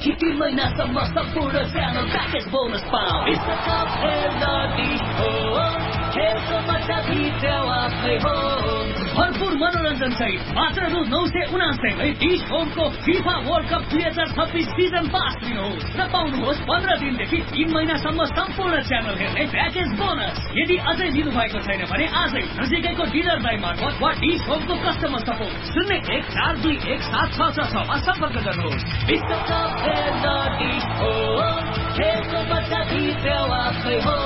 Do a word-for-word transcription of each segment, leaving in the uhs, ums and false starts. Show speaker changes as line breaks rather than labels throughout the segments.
देखि तीन महिनासम्म सम्पूर्ण च्यानल प्याकेज बोनस पाऊ। विश्वकप हेर्न डिश हो, खेलको मजा भित्र आफै हो। भरपूर मनोरञ्जन सहित मात्र रु नौ सय उनासयमै डिश होमको फिफा वर्ल्ड कप दुई हजार छब्बिस सिजन पास लिनुहोस् र पाउनुहोस् पन्ध्र दिनदेखि तीन महिनासम्म सम्पूर्ण च्यानल हेर्ने प्याकेज बोनस। यदि अझै लिनु भएको छैन भने आजै नजिकैको डिलरलाई मार्फत वा डिश होमको कस्टमर सपोर्ट शून्य एक चार दुई एक सात छ छ छमा सम्पर्क गर्नुहोस्। विश्वकप हेर्न डिश होम, खेलको मजा भित्र आफै हो।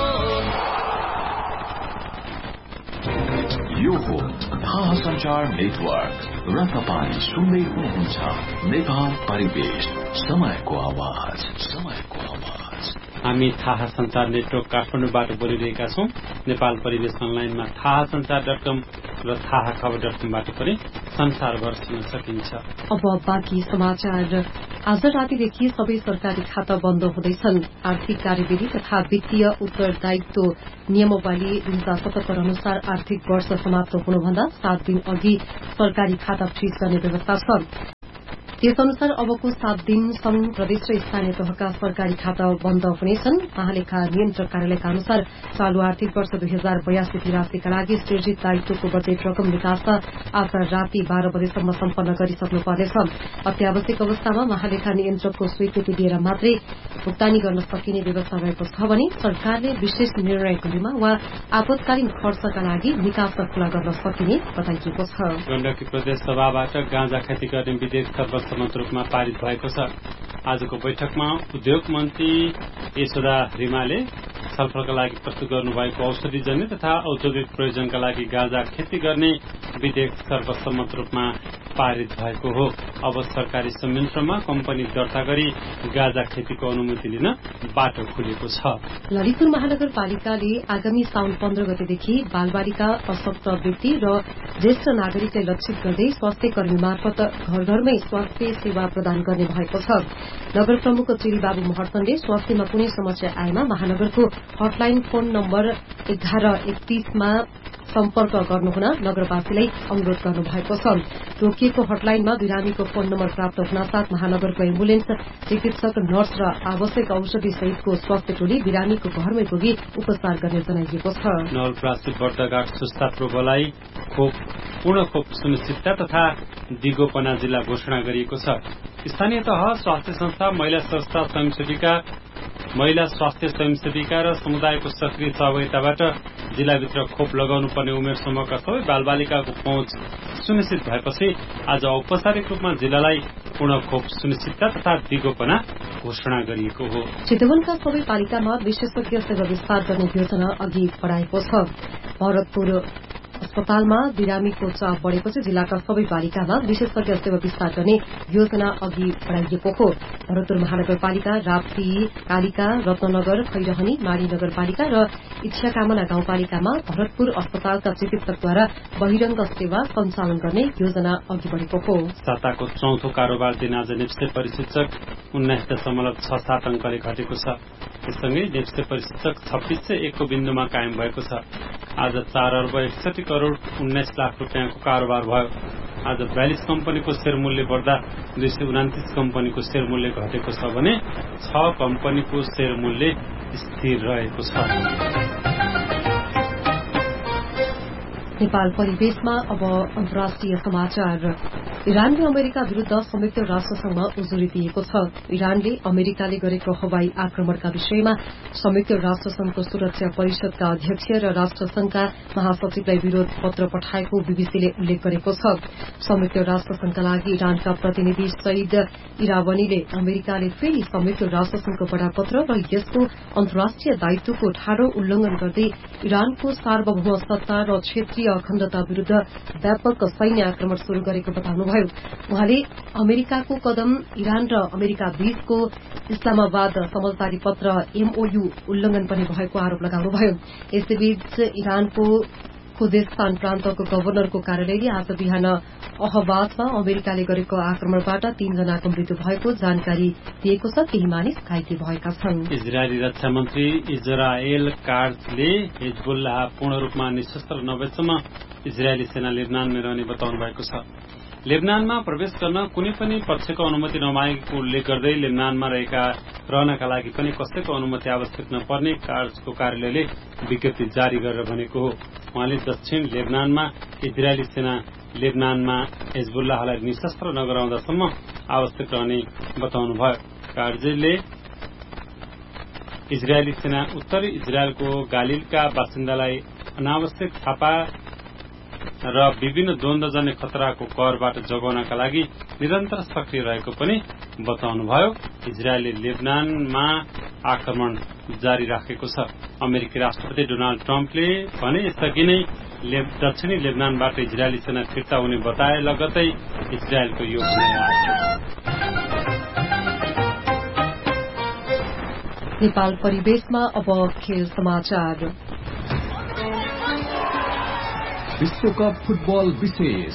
यो हो थाहा सञ्चार नेटवर्क र तपाईँ सुन्दै हुनुहुन्छ नेपाल परिवेश, समयको आवाज समयको आवाज।
हामी थाहा सञ्चार नेटवर्क काठमाडौँबाट बोलिरहेका छौं। नेपाल परिवेश अनलाइनमा थाहा सञ्चार डट कम र थाहा खबर डट कमबाट पनि संसारभर सुन्न सकिन्छ।
अब बाँकी समाचार। आज रातिदेखि सबै सरकारी खाता बन्द हुँदैछन्। आर्थिक कार्यविधि तथा वित्तीय उत्तरदायित्व नियमावली दुई हजार सतहत्तर अनुसार आर्थिक वर्ष समाप्त हुनुभन्दा सात दिन अघि सरकारी खाता फ्रीज गर्ने व्यवस्था छ। त्यसअनुसार अबको सात दिन संघ, प्रदेश र स्थानीय तहका सरकारी खाता बन्द हुनेछन्। महालेखा नियन्त्रक कार्यालयका अनुसार चालू आर्थिक वर्ष दुई हजार बयासी तिरासीका लागि सृजित दायित्वको बजेट रकम निकास आज राति बाह्र बजेसम्म सम्पन्न गरिसक्नुपर्नेछ। अत्यावश्यक अवस्थामा महालेखा नियन्त्रकको स्वीकृति दिएर मात्रै भुक्तानी गर्न सकिने व्यवस्था रहेको छ भने सरकारले विशेष निर्णयको जिम्मा वा आपतकालीन खर्चका लागि निकास खुला गर्न सकिने बताइएको छ।
गण्डकी प्रदेश सभाबाट गाँजा खेती गर्ने विधेयक सर्वसम्मत रूपमा पारित भएको छ। आजको बैठकमा उद्योग मन्त्री यशोदा रिमाले छलफलका लागि प्रस्तुत गर्नुभएको औषधिजन्य तथा औद्योगिक प्रयोजनका लागि गाँजा खेती गर्ने विधेयक सर्वसम्मत रूपमा पारित भएको हो। अब सरकारी संयन्त्रमा कम्पनी दर्ता गरी गाँजा खेतीको अनुमति लिन बाटो खुलेको छ।
ललितपुर महानगरपालिकाले आगामी साउन पन्ध्र गतेदेखि बालबालिका, अशक्त व्यक्ति र ज्येष्ठ नागरिकलाई लक्षित गर्दै स्वास्थ्य कर्मी मार्फत घर घरमै स्वास्थ्य सेवा प्रदान गर्ने भएको छ। नगर प्रमुख चिरीबाबु महर्तनले स्वास्थ्यमा कुनै समस्या आएमा महानगरको हटलाइन फोन नम्बर एघार एकतीसमा सम्पर्क गर्नुहुन नगरवासीलाई अनुरोध गर्नु भएको छ। तोकिएको हटलाइनमा बिरामीको फोन नम्बर प्राप्त हुनसाथ महानगरको एम्बुलेन्स, चिकित्सक, नर्स र आवश्यक औषधि सहितको स्वास्थ्य टोली बिरामीको घरमै पुगी उपचार गर्ने जनाइएको छ।
नवलपरासी बर्दघाट सुस्ता प्रोबलाई खोप पूर्ण खोप सुनिश्चितता तथा दिगोपना जिल्ला घोषणा गरिएको छ। स्थानीय तह, स्वास्थ्य संस्था, महिला संस्था स्वयंसेविका महिला स्वास्थ्य स्वयंसेविका र समुदायको सक्रिय सहभागिताबाट जिल्लाभित्र खोप लगाउनु पर्ने उमेर समूहका सबै बालबालिकाको पहुँच सुनिश्चित भएपछि आज औपचारिक रूपमा जिल्लालाई पूर्ण खोप सुनिश्चितता तथा दिगोपना घोषणा गरिएको हो।
चितवनका सबै पालिकामा विशेषज्ञ सेवा विस्तार गर्ने योजना अघि बढाएको छ। भरतपुर अस्पतालमा बिरामीको चाप बढ़ेपछि जिल्लाका सबै पालिकामा विशेषज्ञ सेवा विस्तार गर्ने योजना अघि बढ़ाइएको हो। भरतपुर महानगरपालिका, राप्ती, कालिका, रत्ननगर, खैरहनी, माडी नगरपालिका र इच्छाकामना गाउँपालिकामा भरतपुर अस्पतालका चिकित्सकद्वारा बहिरंग सेवा सञ्चालन गर्ने योजना अघि बढ़ेको हो।
साताको चौथो कारोबार दिन आज नेप्से परिसूचक उन्नाइस दशमलव छ सात अंकले घटेको छ। यससँगै नेप्से परिसूचक छब्बीस सय एकको बिन्दुमा कायम भएको छ। आज चार अर्ब एकसठी करोड़ उन्नाइस लाख रूपियाँको कारोबार भयो। आज बयालीस कम्पनीको शेयर मूल्य बढ़दा दुई सय उनातिस कम्पनीको शेयर मूल्य घटेको छ भने छ कम्पनीको शेयर मूल्य स्थिर रहेको छ।
नेपाल परिवेशमा अब अन्तर्राष्ट्रिय समाचार। इरानले अमेरिका विरूद्ध संयुक्त राष्ट्रसंघमा उजुरी दिएको छ। इरानले अमेरिकाले गरेको हवाई आक्रमणका विषयमा संयुक्त राष्ट्रसंघको सुरक्षा परिषदका अध्यक्ष र राष्ट्रसंघका महासचिवलाई विरोध पत्र पठाएको बीबीसीले उल्लेख गरेको छ। संयुक्त राष्ट्रसंघका लागि इरानका प्रतिनिधि सईद इरावनीले अमेरिकाले फेरि संयुक्त राष्ट्रसंघको बडापत्र र यसको अन्तर्राष्ट्रिय दायित्वको ठाडो उल्लंघन गर्दै इरानको सार्वभौम सत्ता र क्षेत्रीय अखण्डता विरूद्ध व्यापक सैन्य आक्रमण शुरू गरेको बताउनुभयो। उहाँले अमेरिकाको कदम इरान र अमेरिका बीचको इस्लामाबाद समझदारी पत्र एमओयू उल्लंघन पनि भएको आरोप लगाउनुभयो। यसैबीच इरानको खुजेस्तान प्रान्तको गवर्नरको कार्यालयले आज बिहान अहवाजमा अमेरिकाले गरेको आक्रमणबाट तीनजनाको मृत्यु भएको जानकारी दिएको छ। केही मानिस घाइते भएका छन्।
इजरायली रक्षा मन्त्री इजरायल काट्जले हिजबुल्लाह पूर्ण रूपमा निशस्त्र नभएसम्म इजरायली सेना लेबनानमा रहने बताउनु भएको छ। लेबनानमा प्रवेश गर्न कुनै पनि पक्षको अनुमति नमागेको उल्लेख गर्दै लेबनानमा रहेका रहनका लागि पनि कसैको अनुमति आवश्यक नपर्ने कार्जको कार्यालयले विज्ञप्ति जारी गरेर भनेको हो। उहाँले दक्षिण लेबनानमा इजरायली सेना लेबनानमा हिजबुल्लाहलाई निशस्त्र नगराउँदासम्म आवश्यक रहने बताउनुभयो। कार्यालयले इजरायली सेना उत्तरी इजरायलको गालिलका बासिन्दालाई अनावश्यक छापा र विभिन्न द्वन्द्वजन्य खतराको करबाट जोगाउनका लागि निरन्तर सक्रिय रहेको पनि बताउनुभयो। इजरायलले लेबनानमा आक्रमण जारी राखेको छ। अमेरिकी राष्ट्रपति डोनाल्ड ट्रम्पले भने यसअघि नै दक्षिणी लेबनानबाट इजरायली सेना फिर्ता हुने बताए लगत्तै इजरायलको यो भनाइ आयो।
नेपाल परिवेशमा अब खेल समाचार।
विश्वकप फुटबल विशेष।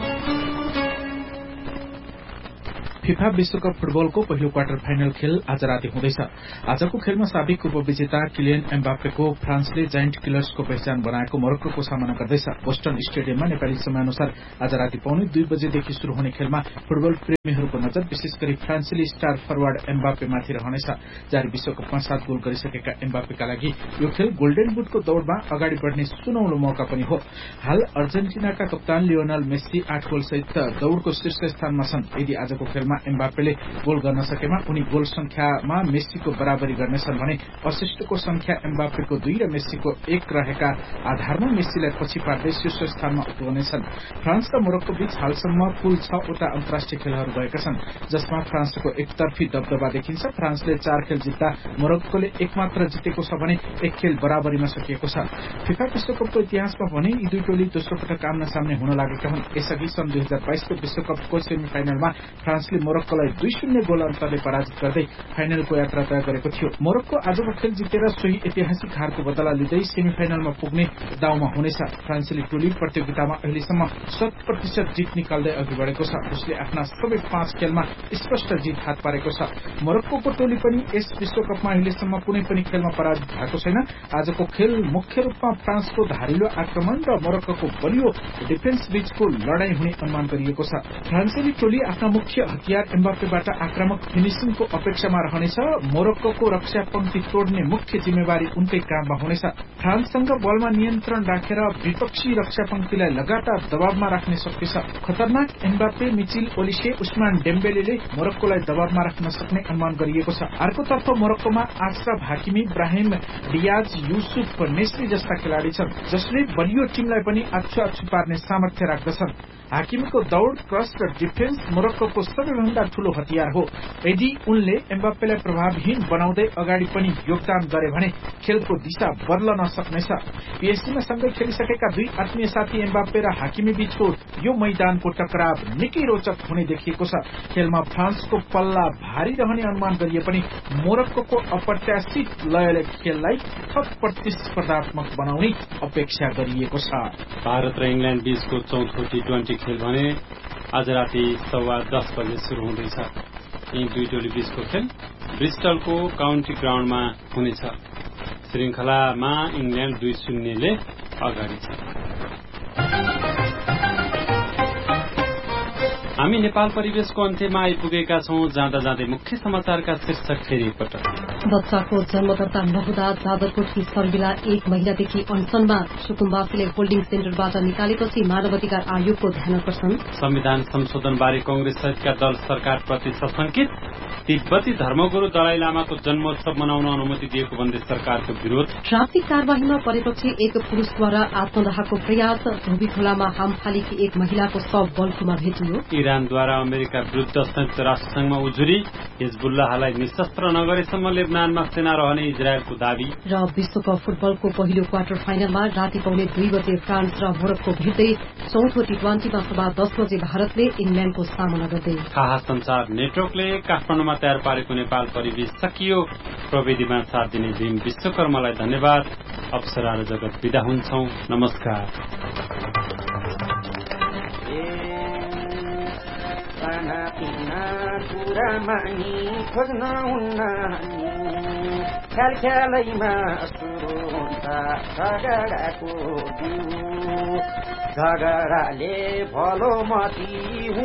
फिफा विश्वकप फुटबलको पहिलो क्वार्टर फाइनल खेल आज राति हुँदैछ। आजको खेलमा साबिक उपविजेता किलियन एम्बाप्पेको फ्रान्सले जायन्ट किलर्सको पहिचान बनाएको मोरक्कोको सामना गर्दैछ। बोस्टन स्टेडियममा नेपाली समयअनुसार आज राति पाउने दुई बजेदेखि शुरू हुने खेलमा फुटबल प्रेमीहरूको नजर विशेष गरी फ्रान्सेली स्टार फरवार्ड एम्बाप्पेमाथि रहनेछ। जारी विश्वकपमा सात गोल गरिसकेका एम्बाप्पेका लागि यो खेल गोल्डेन बुटको दौड़मा अगाडि बढ्ने सुनौलो मौका पनि हो। हाल अर्जेन्टिनाका कप्तान लियोनल मेस्सी आठ गोलसहित दौड़को शीर्ष स्थानमा छन्। यदि आजको खेलमा एम्बाप्पेले गोल गर्न सकेमा उनी गोल संख्यामा मेस्सीको बराबरी गर्नेछन् भने असिस्टको संख्या एम्बाप्पेको दुई र मेस्सीको एक रहेका आधारमा मेस्सीलाई पछि पार्दै शीर्ष स्थानमा पुग्नेछन्। फ्रान्स र मोरक्को बीच हालसम्म कुल छवटा अन्तर्राष्ट्रिय खेलहरू भएका छन्, जसमा फ्रान्सको एकतर्फी दबदबा देखिन्छ। फ्रान्सले चार खेल जित्दा मोरक्कोले एक मात्र जितेको छ भने एक खेल बराबरीमा सकिएको छ। फिफा विश्वकपको इतिहासमा भने यी दुई टोली दोस्रो पटक आम्ना सामने हुन लागेका हुन्। यसअघि सन् दुई हजार बाइसको विश्वकपको सेमी फाइनलमा फ्रान्सले मोरक्कोलाई दुई शून्य गोल अन्तरले पराजित गर्दै फाइनलको यात्रा तय गरेको थियो। मोरक्को आजको खेल जितेर सोही ऐतिहासिक हारको बदला लिँदै सेमी फाइनलमा पुग्ने दाउमा हुनेछ। फ्रान्सेली टोली प्रतियोगितामा अहिलेसम्म शत प्रतिशत जित निकाल्दै अघि बढेको छ। उसले आफ्ना सबै पाँच खेलमा स्पष्ट जित हात पारेको छ। मोरक्कोको टोली पनि यस विश्वकपमा अहिलेसम्म कुनै पनि खेलमा पराजित भएको छैन। आजको खेल मुख्य रूपमा फ्रान्सको धारिलो आक्रमण र मोरक्कोको बलियो डिफेन्स बीचको लडाई हुने अनुमान गरिएको छ। फ्रान्सेली टोली आफ्ना मुख्य हतियार एम्बाप्पेबाट आक्रामक फिनिसिङको अपेक्षामा रहनेछ। मोरक्कोको रक्षा पंक्ति तोड्ने मुख्य जिम्मेवारी उनकै काँधमा हुनेछ। फ्रान्ससँग बलमा नियन्त्रण राखेर विपक्षी रक्षा पंक्तिलाई लगातार दबावमा राख्ने शक्ति छ। खतरनाक एम्बाप्पे, मिचिल ओलिसे, उस्मान डेम्बेलेले मोरक्कोलाई दबावमा राख्न सक्ने अनुमान गरिएको छ। अर्कोतर्फ मोरक्कोमा आश्रफ हाकिमी, ब्राहिम डियाज, युसुफ नेस्री जस्ता खेलाड़ी छन्, जसले बलियो टीमलाई पनि आछु आछु पार्ने सामर्थ्य राख्दछन्। हाकिमीको दौड़, क्रस र डिफेन्स मोरक्कोको सबैभन्दा ठूलो हतियार हो। यदि उनले एम्बाप्पेलाई प्रभावहीन बनाउँदै अगाडि पनि योगदान गरे भने खेलको दिशा बदल्न सक्नेछ। पीएसजीमा सँगै खेलिसकेका दुई आत्मीय साथी एम्बाप्पे र हाकिमी बीचको यो मैदानको टकराव निकै रोचक हुने देखिएको छ। खेलमा फ्रान्सको पल्ला भारी रहने अनुमान गरिए पनि मोरक्कोको अप्रत्याशित लयले खेललाई थप प्रतिस्पर्धात्मक बनाउने अपेक्षा गरिएको छ।
भारत र इंग्ल्याण्ड बीचको चौथो टी ट्वेन्टी खेल भने आज राति सवा दस बजे शुरू हुँदैछ। यी दुई टोली बीचको खेल ब्रिस्टलको काउन्टी ग्राउण्डमा हुनेछ। श्रृंखलामा इंग्ल्याण्ड दुई शून्यले अगाडि छ। हामी नेपाल परिवेशको अन्त्यमा आइपुगेका छौं। जाँदा जाँदै मुख्य समाचारका शीर्षक फेरि पटक।
बच्चाको जन्मदर्ता नहुँदा जाजरकोटकी सर्मिला एक महिनादेखि अनसनमा। सुकुम्बासीले होल्डिङ सेन्टरबाट निकालेपछि मानवाधिकार आयोगको ध्यानकर्षण।
संविधान संशोधनबारे कंग्रेस सहितका दल सरकारप्रति सशंकित। तिब्बती धर्मगुरू दलाई लामाको जन्मोत्सव मनाउन अनुमति दिएको भन्दै सरकारको विरोध।
ट्राफिक कार्यवाहीमा परेपछि एक पुरूषद्वारा आत्मदाहको प्रयास। धोबी खोलामा हाम फालेकी एक महिलाको शव बल्कुमा भेटियो।
इरानद्वारा अमेरिका विरूद्ध संयुक्त राष्ट्रसंघमा उजुरी। हिजबुल्लाहलाई निशस्त्र नगरेसम्म लेबनानमा सेना रहने इजरायलको दावी।
र विश्वकप फुटबलको पहिलो क्वार्टर फाइनलमा राति पाउने दुई बजे फ्रान्स र मोरक्को भेट्दै चौथो टी ट्वेन्टीमा सभा दस बजे भारतले इंग्ल्याण्डको सामना गर्दै।
थाहा संचार नेटवर्कले काठमाडौँमा तयार पारेको नेपाल परिवेश सकियो। प्रविधिमा साथ दिने भीम विश्वकर्मालाई धन्यवाद। अप्सरा र जगत विदा हुन्छौं। नमस्कार।
साना तिना कुरामा नि खोज्न हुन्न ख्याल ख्यालैमा सुरु हुन्छ झगडाको बिउ झगडाले भलो मती